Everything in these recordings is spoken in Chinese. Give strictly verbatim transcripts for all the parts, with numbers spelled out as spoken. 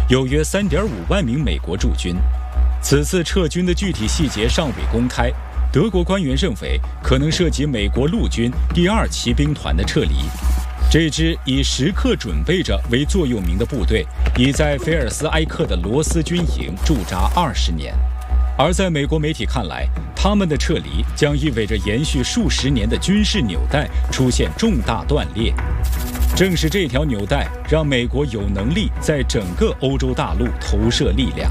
有约 三点五万名美国驻军。此次撤军的具体细节尚未公开，德国官员认为可能涉及美国陆军第二骑兵团的撤离。这支以时刻准备着为座右铭的部队，已在菲尔斯埃克的罗斯军营驻扎二十年。而在美国媒体看来，他们的撤离将意味着延续数十年的军事纽带出现重大断裂。正是这条纽带，让美国有能力在整个欧洲大陆投射力量。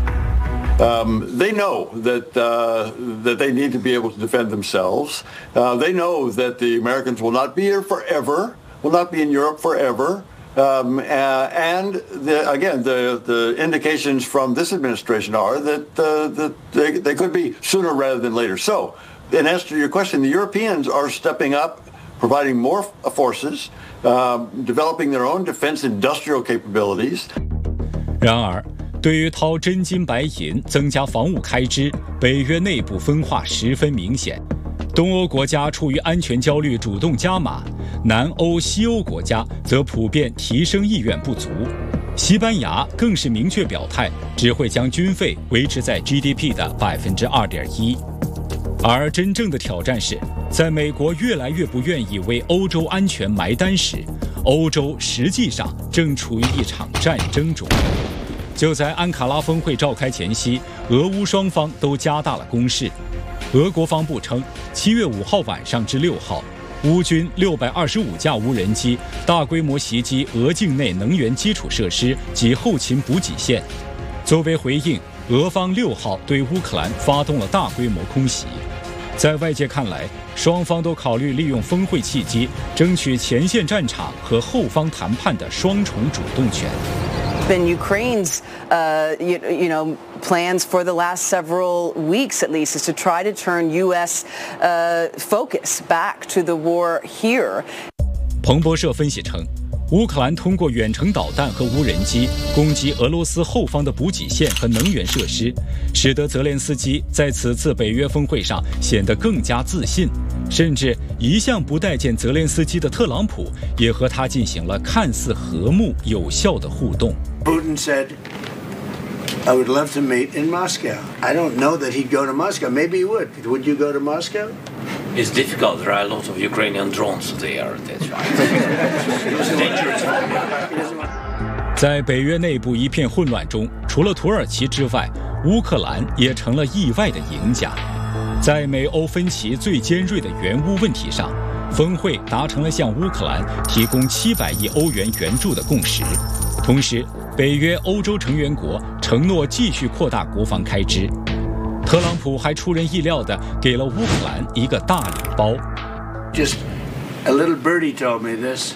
Um, they know that uh, that they need to be able to defend themselves. Uh, they know that the Americans will not be here forever, will not be in Europe forever. Um, uh, and the, again, the, the indications from this administration are that, uh, that they, they could be sooner rather than later. So, in answer to your question, the Europeans are stepping up, providing more forces, uh, developing their own defense industrial capabilities. 然而，对于掏真金白银增加防务开支，北约内部分化十分明显。东欧国家出于安全焦虑主动加码，南欧、西欧国家则普遍提升意愿不足。西班牙更是明确表态，只会将军费维持在 G D P 的 百分之二点一。而真正的挑战是，在美国越来越不愿意为欧洲安全埋单时，欧洲实际上正处于一场战争中。就在安卡拉峰会召开前夕，俄乌双方都加大了攻势。俄国防部称，七月五号晚上至六号，乌军六百二十五架无人机大规模袭击俄境内能源基础设施及后勤补给线。作为回应，俄方六号对乌克兰发动了大规模空袭。在外界看来，双方都考虑利用峰会契机，争取前线战场和后方谈判的双重主动权。 been Ukraine's, uh, you, you know, plans for the last several weeks, at least, is to try to turn U S uh, focus back to the war here. 彭博社分析称，乌克兰通过远程导弹和无人机攻击俄罗斯后方的补给线和能源设施，使得泽连斯基在此次北约峰会上显得更加自信，甚至一向不待见泽连斯基的特朗普也和他进行了看似和睦有效的互动。 Putin said, I would love to meet in Moscow. I don't know that he'd go to Moscow. Maybe he would. Would you go to Moscow? It's difficult. There are a lot of Ukrainian drones there. That's right. It's dangerous. 在北约内部一片混乱中，除了土耳其之外，乌克兰也成了意外的赢家。在美欧分歧最尖锐的援乌问题上，峰会达成了向乌克兰提供七百亿欧元援助的共识。同时，北约欧洲成员国承诺继续扩大国防开支。特朗普还出人意料地给了乌克兰一个大礼包。 Just a little birdie told me this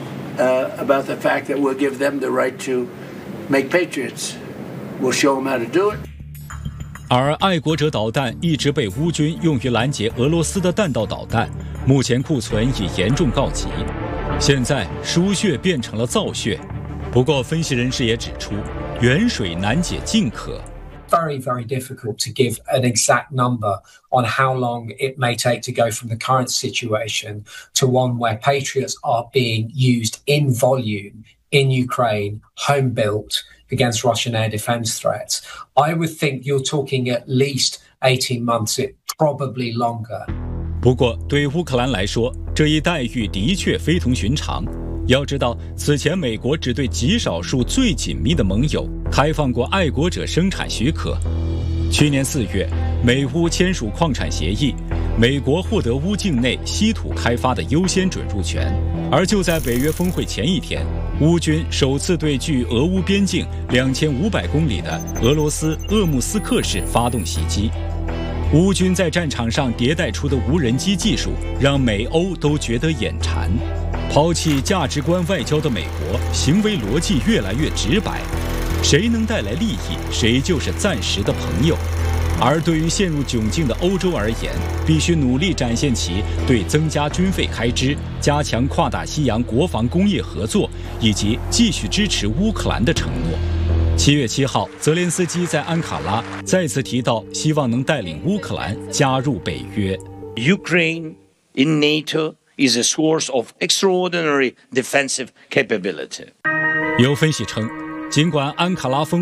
uh, about the fact that we'll give them the right to make patriots. We'll show them how to do it. 而爱国者导弹一直被乌军用于拦截俄罗斯的弹道导弹，目前库存已严重告急。现在输血变成了造血。不过，分析人士也指出，远水难解近渴。 Very, very difficult to give an exact number on how long it may take to go from the current situation to one where Patriots are being used in volume in Ukraine, home built against Russian air defense threats. I would think you're talking at least eighteen months, it probably longer. 不过，对乌克兰来说，这一待遇的确非同寻常。要知道，此前美国只对极少数最紧密的盟友开放过爱国者生产许可。去年四月，美乌签署矿产协议，美国获得乌境内稀土开发的优先准入权。而就在北约峰会前一天，乌军首次对距俄乌边境两千五百公里的俄罗斯鄂木斯克市发动袭击。乌军在战场上迭代出的无人机技术，让美欧都觉得眼馋。抛弃价值观外交的美国，行为逻辑越来越直白，谁能带来利益，谁就是暂时的朋友。而对于陷入窘境的欧洲而言，必须努力展现其对增加军费开支、加强跨大西洋国防工业合作以及继续支持乌克兰的承诺。七月七号，泽连斯基在安卡拉再次提到，希望能带领乌克兰加入北约。 Ukraine in NATO is a source of extraordinary defensive capability. 有分析称，尽管安卡拉峰